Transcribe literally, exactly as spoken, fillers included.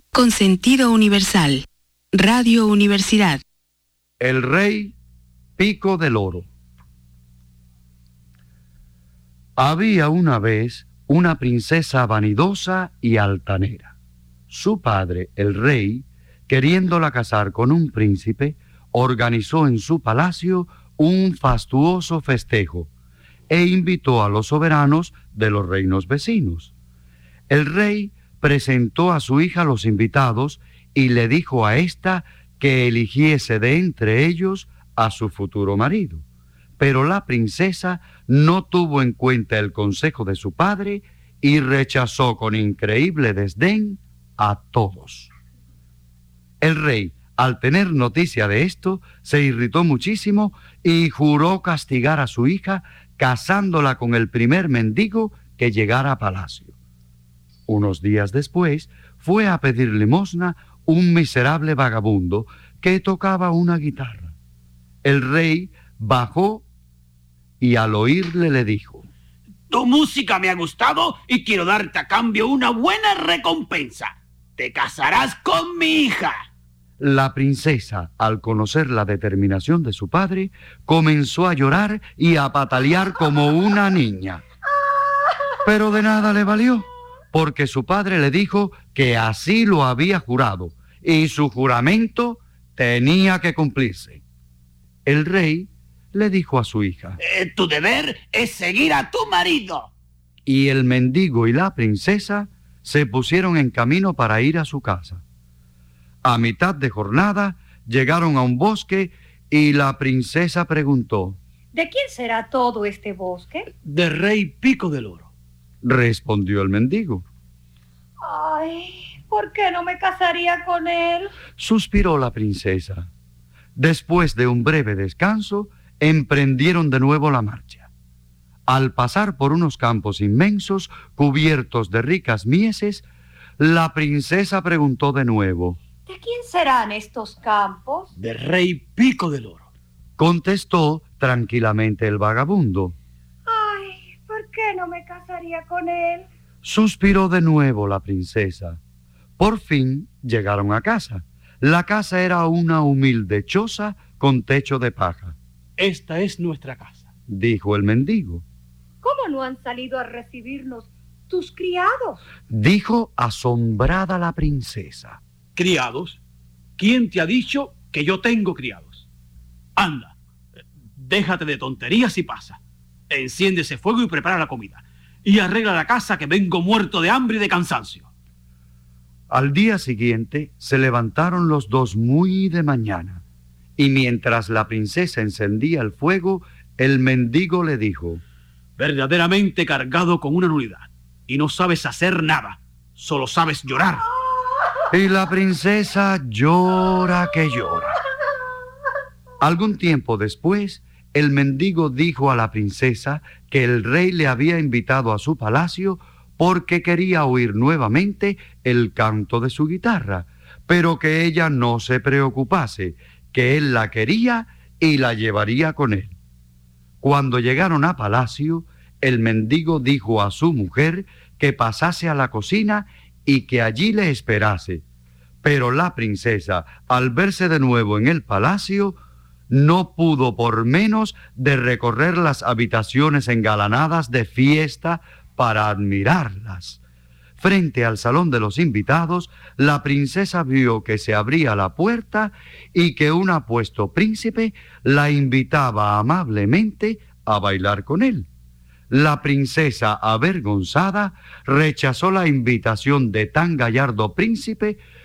con sentido universal. Radio Universidad. El rey Pico del Oro. Había una vez una princesa vanidosa y altanera. Su padre, el rey, queriéndola casar con un príncipe, organizó en su palacio un fastuoso festejo e invitó a los soberanos de los reinos vecinos. El rey presentó a su hija a los invitados y le dijo a ésta que eligiese de entre ellos a su futuro marido. Pero la princesa no tuvo en cuenta el consejo de su padre y rechazó con increíble desdén a todos. El rey, al tener noticia de esto, se irritó muchísimo y juró castigar a su hija casándola con el primer mendigo que llegara a palacio. Unos días después, fue a pedir limosna un miserable vagabundo que tocaba una guitarra. El rey bajó y al oírle le dijo: Tu música me ha gustado y quiero darte a cambio una buena recompensa. Te casarás con mi hija. La princesa, al conocer la determinación de su padre, comenzó a llorar y a patalear como una niña. Pero de nada le valió, porque su padre le dijo que así lo había jurado y su juramento tenía que cumplirse. El rey le dijo a su hija: eh, Tu deber es seguir a tu marido. Y el mendigo y la princesa se pusieron en camino para ir a su casa. A mitad de jornada llegaron a un bosque y la princesa preguntó: ¿De quién será todo este bosque? Del rey Pico del Oro. Respondió el mendigo. Ay, ¿por qué no me casaría con él? Suspiró la princesa. Después de un breve descanso, emprendieron de nuevo la marcha. Al pasar por unos campos inmensos, cubiertos de ricas mieses, la princesa preguntó de nuevo: ¿De quién serán estos campos? Del rey Pico del Oro. Contestó tranquilamente el vagabundo. Ay, ¿por qué no me casaría con él? Suspiró de nuevo la princesa. Por fin llegaron a casa. La casa era una humilde choza con techo de paja. Esta es nuestra casa, dijo el mendigo. ¿Cómo no han salido a recibirnos tus criados? Dijo asombrada la princesa. ¿Criados? ¿Quién te ha dicho que yo tengo criados? Anda, déjate de tonterías y pasa. Enciende ese fuego y prepara la comida. Y arregla la casa, que vengo muerto de hambre y de cansancio. Al día siguiente se levantaron los dos muy de mañana. Y mientras la princesa encendía el fuego, el mendigo le dijo: Verdaderamente cargado con una nulidad. Y no sabes hacer nada. Solo sabes llorar. Y la princesa llora que llora. Algún tiempo después, el mendigo dijo a la princesa que el rey le había invitado a su palacio porque quería oír nuevamente el canto de su guitarra, pero que ella no se preocupase, que él la quería y la llevaría con él. Cuando llegaron a palacio, el mendigo dijo a su mujer que pasase a la cocina y que allí le esperase. Pero la princesa, al verse de nuevo en el palacio, no pudo por menos de recorrer las habitaciones engalanadas de fiesta para admirarlas. Frente al salón de los invitados, la princesa vio que se abría la puerta y que un apuesto príncipe la invitaba amablemente a bailar con él. La princesa, avergonzada, rechazó la invitación de tan gallardo príncipe,